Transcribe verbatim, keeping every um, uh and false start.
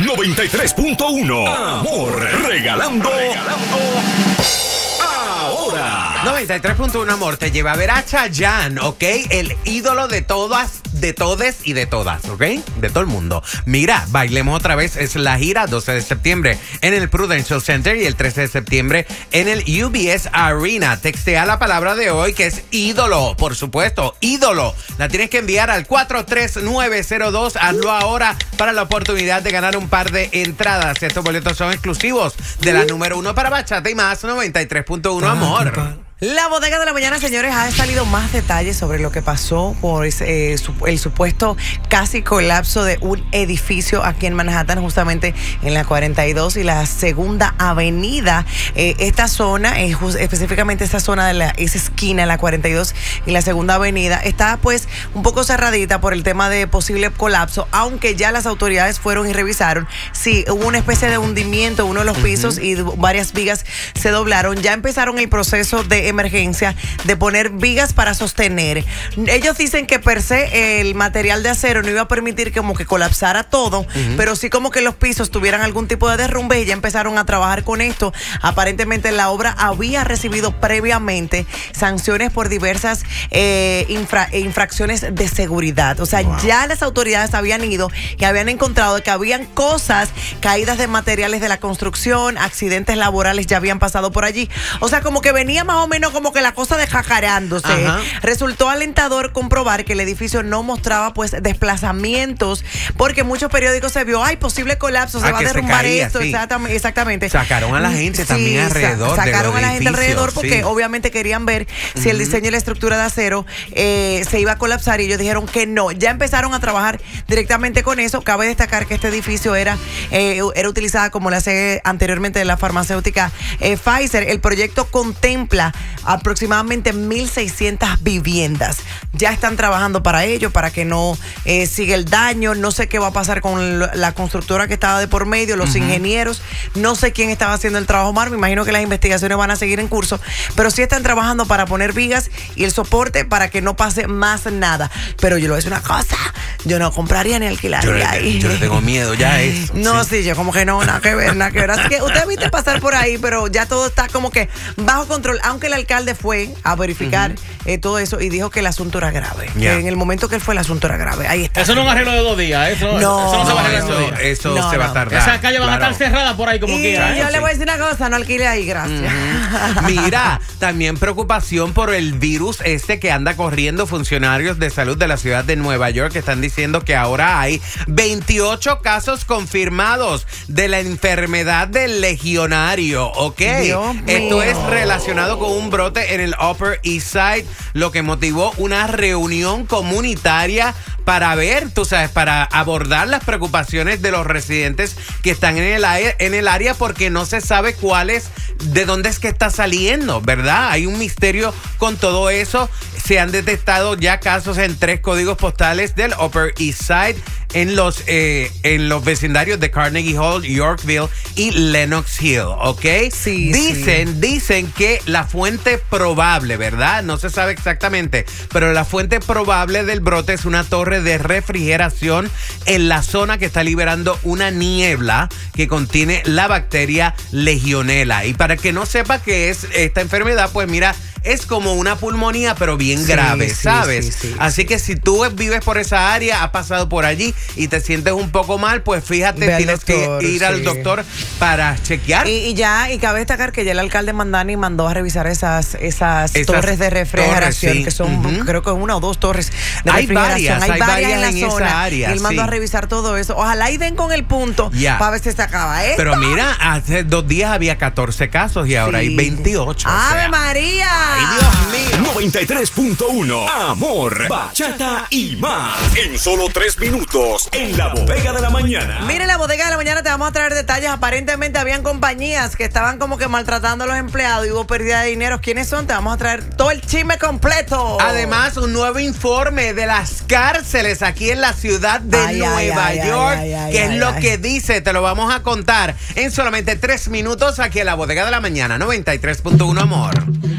noventa y tres punto uno. Amor, regalando. Regalando. Ahora. noventa y tres punto uno, amor, te lleva a ver a Chayanne, ¿ok? El ídolo de todas, de todes y de todas, ¿ok? De todo el mundo. Mira, bailemos otra vez. Es la gira doce de septiembre en el Prudential Center y el trece de septiembre en el U B S Arena. Textea la palabra de hoy que es ídolo, por supuesto, ídolo. La tienes que enviar al cuatro tres nueve cero dos. Hazlo ahora para la oportunidad de ganar un par de entradas. Estos boletos son exclusivos de la número uno para bachata y más. Noventa y tres punto uno, amor. La bodega de la mañana, señores, ha salido más detalles sobre lo que pasó por ese, eh, su, el supuesto casi colapso de un edificio aquí en Manhattan, justamente en la cuarenta y dos y la segunda avenida. Eh, esta zona, eh, just, específicamente esta zona de la, esa esquina, la cuarenta y dos y la segunda avenida, está pues un poco cerradita por el tema de posible colapso, aunque ya las autoridades fueron y revisaron. Sí, hubo una especie de hundimiento en uno de los pisos uh-huh. y varias vigas se doblaron. Ya empezaron el proceso de emergencia de poner vigas para sostener. Ellos dicen que per se el material de acero no iba a permitir como que colapsara todo, uh-huh. pero sí como que los pisos tuvieran algún tipo de derrumbe y ya empezaron a trabajar con esto. Aparentemente la obra había recibido previamente sanciones por diversas eh, infra, infracciones de seguridad. O sea, wow. ya las autoridades habían ido y habían encontrado que habían cosas, caídas de materiales de la construcción, accidentes laborales ya habían pasado por allí. O sea, como que venía más o menos como que la cosa de jacareándose. Ajá. Resultó alentador comprobar que el edificio no mostraba pues desplazamientos, porque muchos periódicos se vio, ay, posible colapso, se ah, va a derrumbar caía, esto. Sí. Exactamente, exactamente. Sacaron a la gente sí, también alrededor. Sa sacaron de a la gente alrededor porque sí. obviamente querían ver uh-huh. si el diseño y la estructura de acero eh, se iba a colapsar, y ellos dijeron que no. Ya empezaron a trabajar directamente con eso. Cabe destacar que este edificio era, eh, era utilizada como la sede anteriormente de la farmacéutica eh, Pfizer. El proyecto contempla aproximadamente mil seiscientas viviendas. Ya están trabajando para ello, para que no eh, siga el daño. No sé qué va a pasar con la constructora que estaba de por medio, los uh-huh. ingenieros. No sé quién estaba haciendo el trabajo mal. Me imagino que las investigaciones van a seguir en curso, pero sí están trabajando para poner vigas y el soporte para que no pase más nada. Pero yo le voy a decir una cosa, yo no compraría ni alquilaría yo le, ahí. Yo le tengo miedo, ya es. No, sí. sí, yo como que no, nada que ver, nada que ver. Así que usted viste pasar por ahí, pero ya todo está como que bajo control, aunque el alcalde fue a verificar uh-huh. eh, todo eso y dijo que el asunto era grave. Yeah. Que en el momento que él fue, el asunto era grave. Ahí está. Eso no es un arreglo de dos días. Eso no, eso no se va a arreglar eso, en dos días. Eso no, se no. va a tardar. Esas calles van claro. a estar cerradas por ahí como y quiera. Yo ¿eh? le sí. voy a decir una cosa, no alquile ahí, gracias. Uh-huh. Mira, también preocupación por el virus este que anda corriendo. Funcionarios de salud de la ciudad de Nueva York están diciendo que ahora hay veintiocho casos confirmados de la enfermedad del legionario, ¿ok? Dios Esto mío. es relacionado con un brote en el Upper East Side, lo que motivó una reunión comunitaria para ver, tú sabes, para abordar las preocupaciones de los residentes que están en el, en el área, porque no se sabe cuál es, de dónde es que está saliendo, ¿verdad? Hay un misterio con todo eso. Se han detectado ya casos en tres códigos postales del Upper East Side, en los, eh, en los vecindarios de Carnegie Hall, Yorkville y Lenox Hill, ¿ok? Sí, dicen, sí. dicen que la fuente probable, ¿verdad? No se sabe exactamente, pero la fuente probable del brote es una torre de refrigeración en la zona que está liberando una niebla que contiene la bacteria Legionella. Y para que no sepa qué es esta enfermedad, pues mira, es como una pulmonía, pero bien sí, grave, sí, ¿sabes? Sí, sí, Así sí. que si tú vives por esa área, has pasado por allí y te sientes un poco mal, pues fíjate, Ve tienes doctor, que ir sí. al doctor para chequear. Y, y ya, y cabe destacar que ya el alcalde Mandani mandó a revisar esas, esas, esas torres de refrigeración, torres, sí. que son, uh-huh. creo que una o dos torres de hay refrigeración. Varias, hay, hay varias en la en zona. Esa área, y él mandó sí. a revisar todo eso. Ojalá y den con el punto yeah. para ver si se acaba esto. Pero mira, hace dos días había catorce casos y ahora sí. hay veintiocho. ¡Ave o sea. María! ¡Ay, Dios mío! noventa y tres punto uno. Amor, bachata y más. En solo tres minutos. En la bodega de la mañana. Mire, la bodega de la mañana te vamos a traer detalles. Aparentemente habían compañías que estaban como que maltratando a los empleados y hubo pérdida de dinero. ¿Quiénes son? Te vamos a traer todo el chisme completo. Además, un nuevo informe de las cárceles aquí en la ciudad de ay, Nueva ay, York. ay, ay, ¿Qué ay, es lo ay. que dice? Te lo vamos a contar en solamente tres minutos aquí en la bodega de la mañana. noventa y tres punto uno, amor.